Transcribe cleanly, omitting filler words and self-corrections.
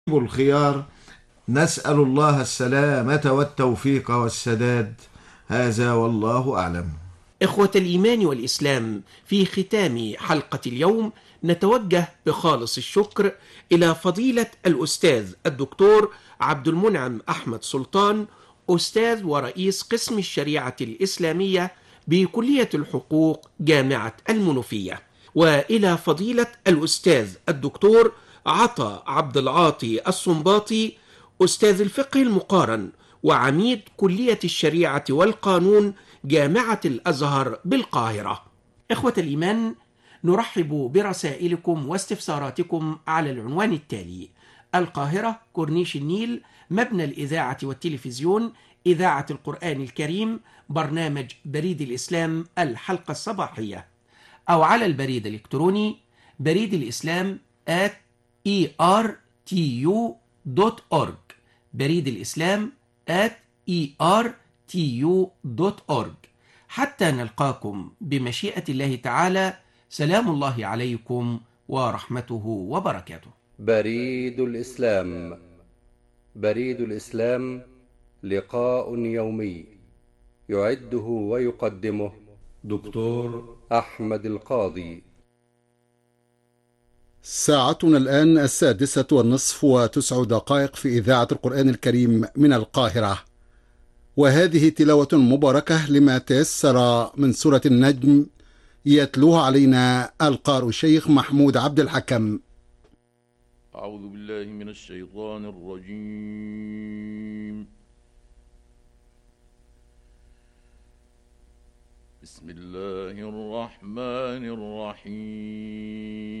الخيار. نسأل الله السلامة والتوفيق والسداد. هذا والله أعلم. إخوة الإيمان والإسلام، في ختام حلقة اليوم نتوجه بخالص الشكر إلى فضيلة الأستاذ الدكتور عبد المنعم أحمد سلطان، أستاذ ورئيس قسم الشريعة الإسلامية بكلية الحقوق جامعة المنوفية، وإلى فضيلة الأستاذ الدكتور عطا عبد العاطي الصنباطي، أستاذ الفقه المقارن وعميد كلية الشريعة والقانون جامعة الأزهر بالقاهرة. إخوة الإيمان، نرحب برسائلكم واستفساراتكم على العنوان التالي: القاهرة، كورنيش النيل، مبنى الإذاعة والتلفزيون، إذاعة القرآن الكريم، برنامج بريد الإسلام الحلقة الصباحية، أو على البريد الإلكتروني بريد الإسلام @ertu.org، بريد الإسلام @ertu.org. حتى نلقاكم بمشيئة الله تعالى، سلام الله عليكم ورحمته وبركاته. بريد الإسلام. بريد الإسلام لقاء يومي يعده ويقدمه دكتور أحمد القاضي. ساعتنا الآن 6:09 في إذاعة القرآن الكريم من القاهرة، وهذه تلاوة مباركة لما تيسر من سورة النجم، يتلوها علينا القارئ الشيخ محمود عبد الحكم. أعوذ بالله من الشيطان الرجيم. بسم الله الرحمن الرحيم.